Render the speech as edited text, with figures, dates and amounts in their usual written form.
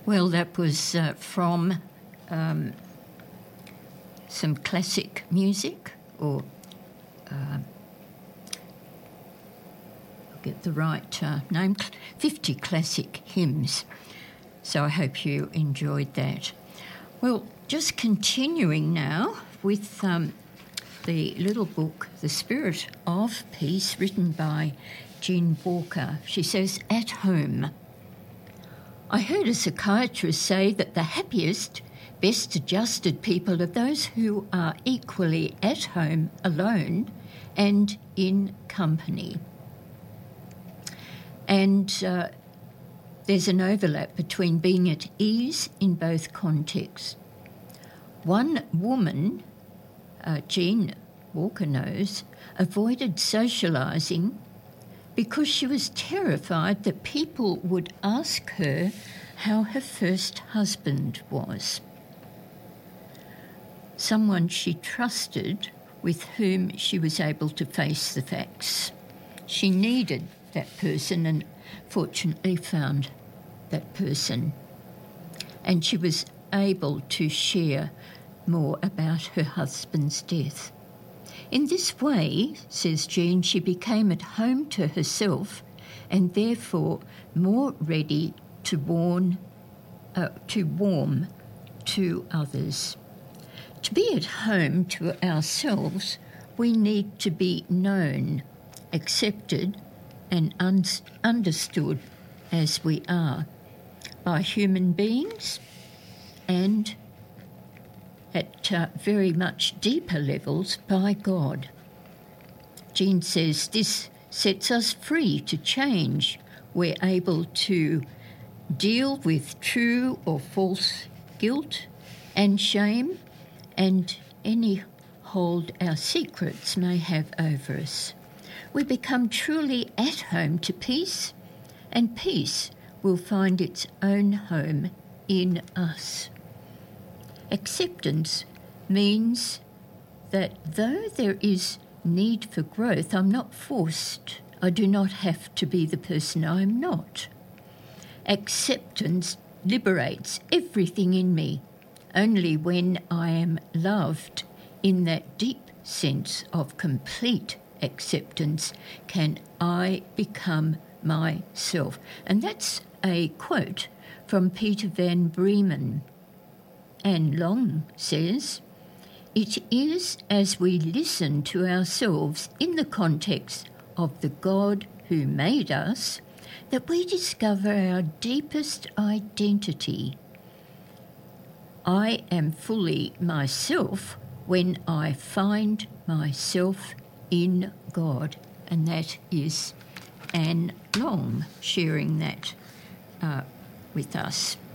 Well, that was from some classic music, or I'll get the right name, 50 classic hymns. So I hope you enjoyed that. Well, just continuing now with the little book, The Spirit of Peace, written by Jean Walker. She says, "At home. I heard a psychiatrist say that the happiest, best adjusted people are those who are equally at home alone and in company. And there's an overlap between being at ease in both contexts. One woman, Jean Walker knows, avoided socialising because she was terrified that people would ask her how her first husband was. Someone she trusted, with whom she was able to face the facts. She needed that person and fortunately found that person. And she was able to share more about her husband's death. In this way, says Jean, she became at home to herself and therefore more ready to warm to others. To be at home to ourselves, we need to be known, accepted and understood as we are by human beings and at very much deeper levels by God. Jean says this sets us free to change. We're able to deal with true or false guilt and shame and any hold our secrets may have over us. We become truly at home to peace, and peace will find its own home in us. Acceptance means that though there is need for growth, I'm not forced. I do not have to be the person I am not. Acceptance liberates everything in me. Only when I am loved in that deep sense of complete acceptance can I become myself. And that's a quote from Peter Van Bremen. Anne Long says, "It is as we listen to ourselves in the context of the God who made us that we discover our deepest identity. I am fully myself when I find myself in God." And that is Anne Long sharing that with us.